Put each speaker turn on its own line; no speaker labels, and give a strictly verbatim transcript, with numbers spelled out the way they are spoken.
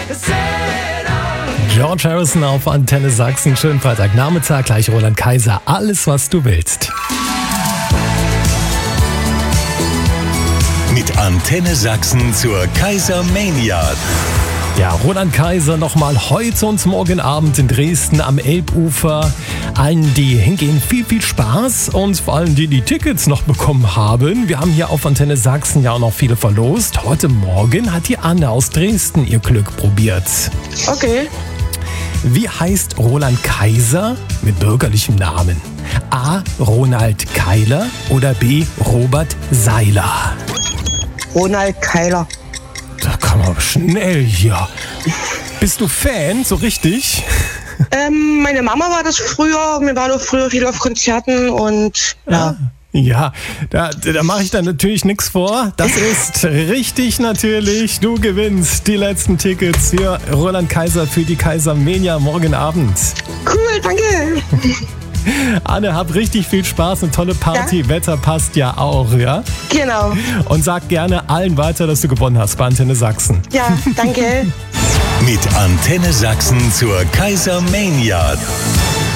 George Harrison auf Antenne Sachsen. Schönen Freitagnachmittag, gleich Roland Kaiser. Alles, was du willst.
Mit Antenne Sachsen zur Kaisermania.
Ja, Roland Kaiser nochmal heute und morgen Abend in Dresden am Elbufer. Allen, die hingehen, viel, viel Spaß und vor allem die, die Tickets noch bekommen haben. Wir haben hier auf Antenne Sachsen ja auch noch viele verlost. Heute Morgen hat die Anne aus Dresden ihr Glück probiert.
Okay.
Wie heißt Roland Kaiser mit bürgerlichem Namen? A. Ronald Keiler oder B. Robert Seiler?
Ronald Keiler.
Da kann man schnell hier. Bist du Fan, so richtig?
Ähm, meine Mama war das früher. Wir waren auch früher viel auf Konzerten und ja.
Ja, da, da mache ich dann natürlich nichts vor. Das ist richtig natürlich. Du gewinnst die letzten Tickets für Roland Kaiser für die Kaisermania morgen Abend.
Cool, danke.
Anne, hab richtig viel Spaß, eine tolle Party. Ja? Wetter passt ja auch, ja?
Genau.
Und sag gerne allen weiter, dass du gewonnen hast bei Antenne Sachsen.
Ja, danke.
Mit Antenne Sachsen zur Kaisermania.